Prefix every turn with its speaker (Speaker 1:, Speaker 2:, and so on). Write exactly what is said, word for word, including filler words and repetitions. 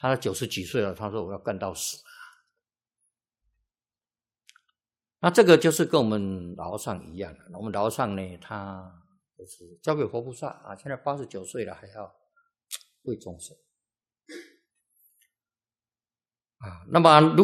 Speaker 1: 他九十几岁了，他说我要干到死。那这个就是跟我们老和尚一样，我们老和尚呢，他就是交给活菩萨啊，现在八十九岁了，还要为众生啊。那么如